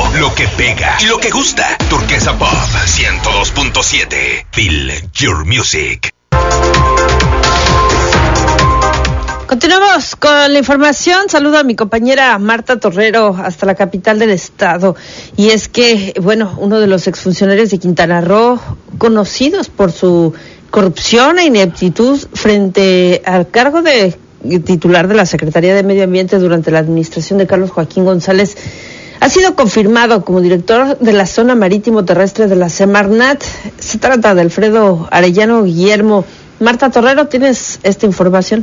lo que pega y lo que gusta. Turquesa Pop 102.7. Feel your music. Continuamos con la información. Saludo a mi compañera Marta Torrero hasta la capital del estado. Y es que, uno de los exfuncionarios de Quintana Roo, conocidos por su corrupción e ineptitud frente al cargo de titular de la Secretaría de Medio Ambiente durante la administración de Carlos Joaquín González, ha sido confirmado como director de la zona marítimo terrestre de la Semarnat. Se trata de Alfredo Arellano Guillermo. Marta Torrero, ¿tienes esta información?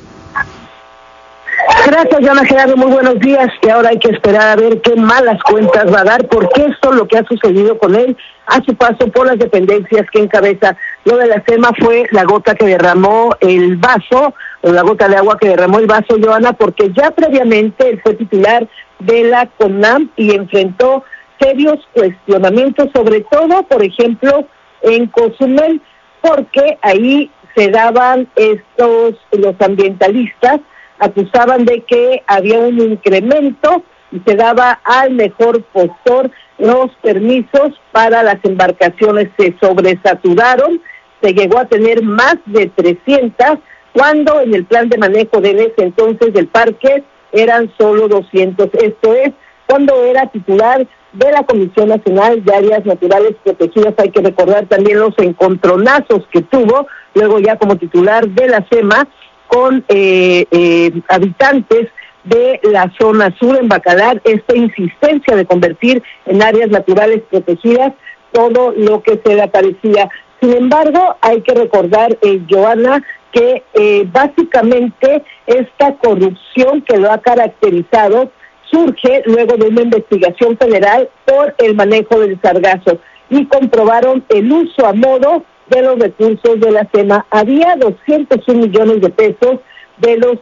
Gracias, Diana Gerardo, muy buenos días. Y ahora hay que esperar a ver qué malas cuentas va a dar, porque esto, lo que ha sucedido con él a su paso por las dependencias que encabeza. Lo de la SEMA fue la gota que derramó el vaso, o la gota de agua que derramó el vaso, Joana, porque ya previamente él fue titular de la CONAM y enfrentó serios cuestionamientos, sobre todo, por ejemplo, en Cozumel, porque ahí se daban los ambientalistas acusaban de que había un incremento y se daba al mejor postor los permisos para las embarcaciones. Se sobresaturaron, se llegó a tener más de 300, cuando en el plan de manejo de ese entonces del parque eran solo 200. Esto es cuando era titular de la Comisión Nacional de Áreas Naturales Protegidas. Hay que recordar también los encontronazos que tuvo, luego ya como titular de la SEMA, con habitantes de la zona sur en Bacalar, esta insistencia de convertir en áreas naturales protegidas todo lo que se le aparecía. Sin embargo, hay que recordar, Joana, que básicamente esta corrupción que lo ha caracterizado surge luego de una investigación federal por el manejo del sargazo, y comprobaron el uso a modo de los recursos de la SEMA. Había 201 millones de pesos de los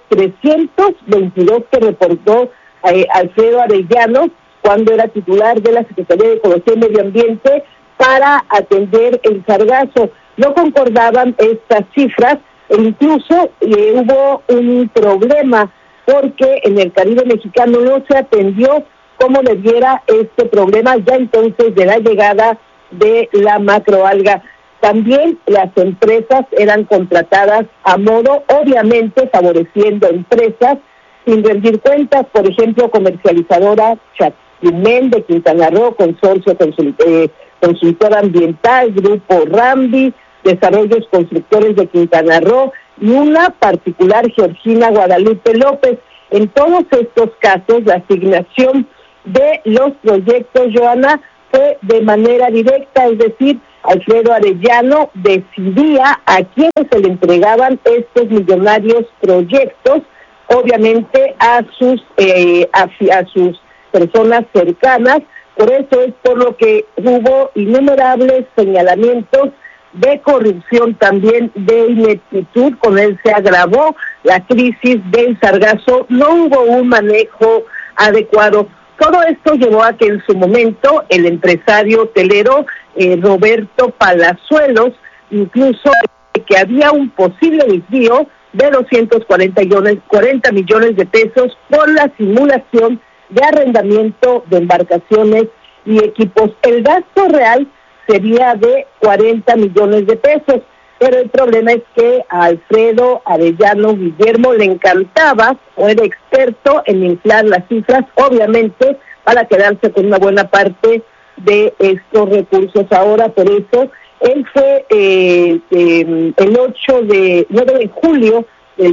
322 que reportó Alfredo Arellano cuando era titular de la Secretaría de Ecología y Medio Ambiente para atender el sargazo. No concordaban estas cifras e incluso hubo un problema porque en el Caribe mexicano no se atendió como debiera este problema ya entonces de la llegada de la macroalga. También las empresas eran contratadas a modo, obviamente favoreciendo empresas sin rendir cuentas, por ejemplo, comercializadora Chapimén de Quintana Roo, Consorcio Consultor Ambiental, Grupo Rambi, Desarrollos Constructores de Quintana Roo y una particular Georgina Guadalupe López. En todos estos casos, la asignación de los proyectos, Joana, fue de manera directa, es decir, Alfredo Arellano decidía a quiénes se le entregaban estos millonarios proyectos, obviamente a sus personas cercanas. Por eso es por lo que hubo innumerables señalamientos de corrupción, también de ineptitud. Con él se agravó la crisis del sargazo, no hubo un manejo adecuado. Todo esto llevó a que en su momento el empresario hotelero Roberto Palazuelos, incluso que había un posible desvío de 240 millones de pesos por la simulación de arrendamiento de embarcaciones y equipos. El gasto real sería de 40 millones de pesos, pero el problema es que a Alfredo Arellano Guillermo le encantaba, o era experto en inflar las cifras, obviamente para quedarse con una buena parte de estos recursos. Ahora, por eso, él fue el 9 de julio del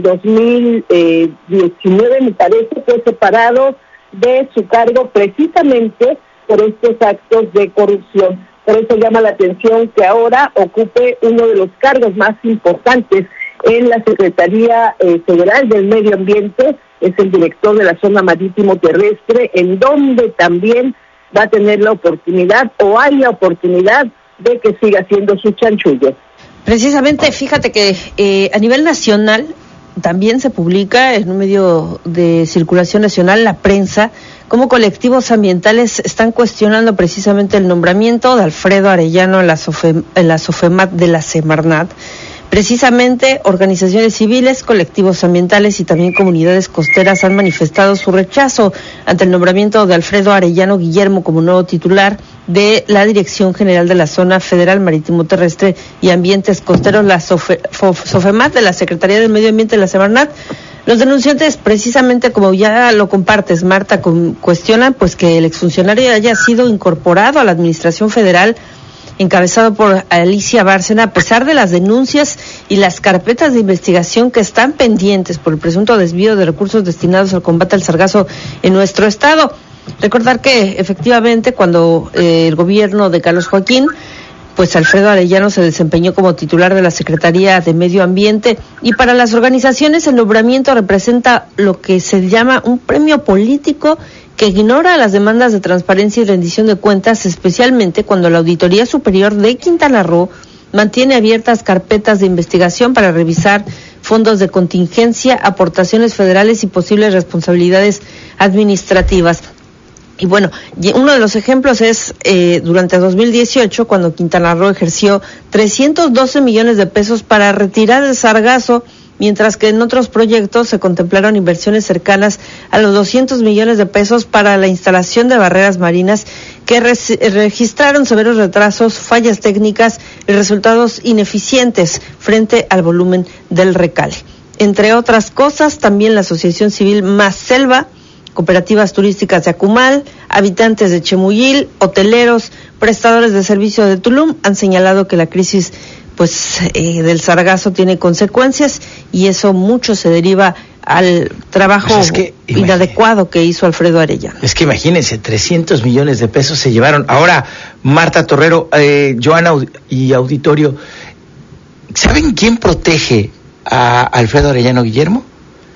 2019, me parece, fue separado de su cargo precisamente por estos actos de corrupción. Por eso llama la atención que ahora ocupe uno de los cargos más importantes en la Secretaría Federal del Medio Ambiente. Es el director de la zona marítimo terrestre, en donde también va a tener la oportunidad, o hay la oportunidad, de que siga haciendo su chanchullo. Precisamente, fíjate que a nivel nacional también se publica en un medio de circulación nacional, La Prensa, cómo colectivos ambientales están cuestionando precisamente el nombramiento de Alfredo Arellano en la Sofemat de la Semarnat, Precisamente, organizaciones civiles, colectivos ambientales y también comunidades costeras han manifestado su rechazo ante el nombramiento de Alfredo Arellano Guillermo como nuevo titular de la Dirección General de la Zona Federal Marítimo Terrestre y Ambientes Costeros, la SOFEMAT, de la Secretaría del Medio Ambiente de la Semarnat. Los denunciantes, precisamente como ya lo compartes, Marta, cuestionan pues que el exfuncionario haya sido incorporado a la Administración Federal, encabezado por Alicia Bárcena, a pesar de las denuncias y las carpetas de investigación que están pendientes por el presunto desvío de recursos destinados al combate al sargazo en nuestro estado. Recordar que efectivamente cuando el gobierno de Carlos Joaquín, pues Alfredo Arellano se desempeñó como titular de la Secretaría de Medio Ambiente, y para las organizaciones el nombramiento representa lo que se llama un premio político que ignora las demandas de transparencia y rendición de cuentas, especialmente cuando la Auditoría Superior de Quintana Roo mantiene abiertas carpetas de investigación para revisar fondos de contingencia, aportaciones federales y posibles responsabilidades administrativas. Y bueno, uno de los ejemplos es durante 2018, cuando Quintana Roo ejerció 312 millones de pesos para retirar el sargazo, mientras que en otros proyectos se contemplaron inversiones cercanas a los 200 millones de pesos para la instalación de barreras marinas que registraron severos retrasos, fallas técnicas y resultados ineficientes frente al volumen del recale. Entre otras cosas, también la Asociación Civil Más Selva, cooperativas turísticas de Acumal, habitantes de Chemuyil, hoteleros, prestadores de servicio de Tulum han señalado que la crisis del sargazo tiene consecuencias, y eso mucho se deriva al trabajo inadecuado que hizo Alfredo Arellano. Es que imagínense, 300 millones de pesos se llevaron. Ahora, Marta Torrero, Joana y auditorio, ¿saben quién protege a Alfredo Arellano Guillermo?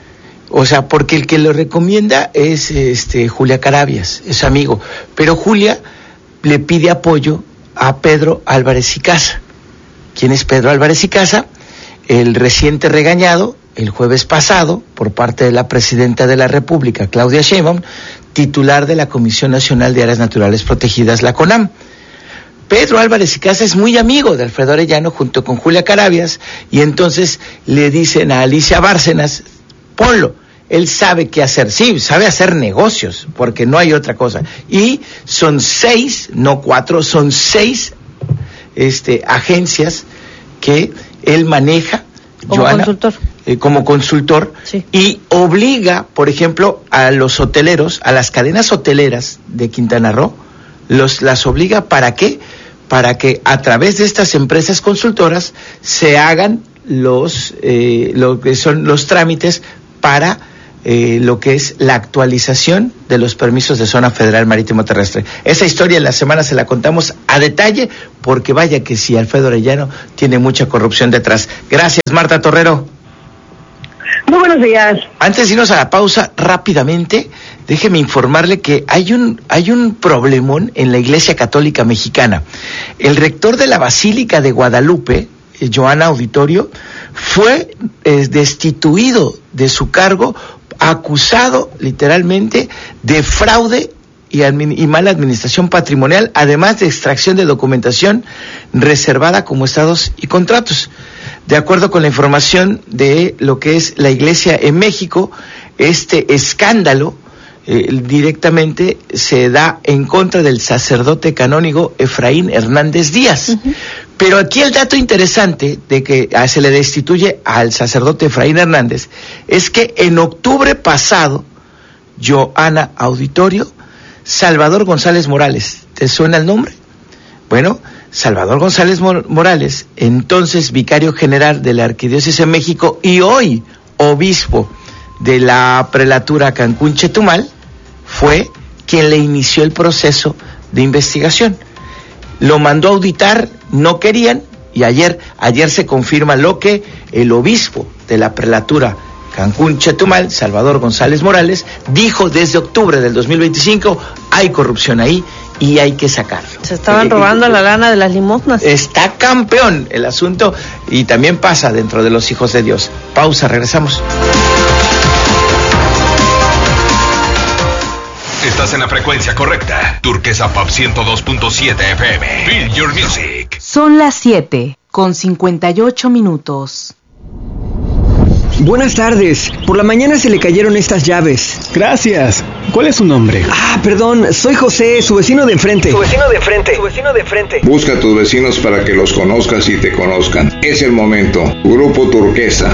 O sea, porque el que lo recomienda es Julia Carabias, es amigo, pero Julia le pide apoyo a Pedro Álvarez y Casa. ¿Quién es Pedro Álvarez y Casa? El reciente regañado el jueves pasado por parte de la presidenta de la República, Claudia Sheinbaum, titular de la Comisión Nacional de Áreas Naturales Protegidas, la CONAM. Pedro Álvarez y Casa es muy amigo de Alfredo Arellano junto con Julia Carabias, y entonces le dicen a Alicia Bárcenas, ponlo, él sabe qué hacer, sí, sabe hacer negocios, porque no hay otra cosa. Y son 6, no 4, son 6 agencias que él maneja, como Joana, consultor. Como consultor, sí. Y obliga, por ejemplo, a los hoteleros, a las cadenas hoteleras de Quintana Roo, las obliga, ¿para qué? Para que a través de estas empresas consultoras se hagan lo que son los trámites para lo que es la actualización de los permisos de zona federal marítimo terrestre. Esa historia en la semana se la contamos a detalle, porque vaya que sí, Alfredo Arellano tiene mucha corrupción detrás. Gracias, Marta Torrero. Muy buenos días. Antes de irnos a la pausa, rápidamente, déjeme informarle que hay un problemón en la Iglesia Católica Mexicana. El rector de la Basílica de Guadalupe, Joana Auditorio, fue destituido de su cargo, acusado literalmente de fraude y mala administración patrimonial, además de extracción de documentación reservada como estados y contratos. De acuerdo con la información de lo que es la Iglesia en México, este escándalo directamente se da en contra del sacerdote canónigo Efraín Hernández Díaz. Uh-huh. Pero aquí el dato interesante de que se le destituye al sacerdote Efraín Hernández es que en octubre pasado, Joana Auditorio, Salvador González Morales, ¿te suena el nombre? Bueno, Salvador González Morales, entonces vicario general de la Arquidiócesis en México y hoy obispo de la prelatura Cancún-Chetumal, fue quien le inició el proceso de investigación. Lo mandó a auditar, no querían, y ayer se confirma lo que el obispo de la prelatura Cancún-Chetumal, Salvador González Morales, dijo desde octubre del 2025, hay corrupción ahí y hay que sacarlo. Se estaban robando la lana de las limosnas. Está campeón el asunto, y también pasa dentro de los hijos de Dios. Pausa, regresamos. Estás en la frecuencia correcta. Turquesa Pop 102.7 FM. Feel your music. Son las 7. 6:58. Buenas tardes. Por la mañana se le cayeron estas llaves. Gracias. ¿Cuál es su nombre? Perdón. Soy José, su vecino de enfrente. Busca a tus vecinos para que los conozcas y te conozcan. Es el momento. Grupo Turquesa.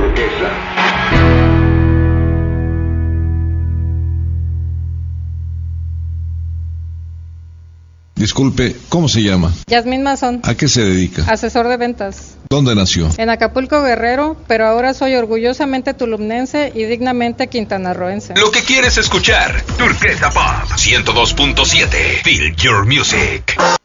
Disculpe, ¿cómo se llama? Yasmín Mazón. ¿A qué se dedica? Asesor de ventas. ¿Dónde nació? En Acapulco, Guerrero, pero ahora soy orgullosamente tulumnense y dignamente quintanarroense. Lo que quieres escuchar, Turquesa Pop 102.7. Feel your music.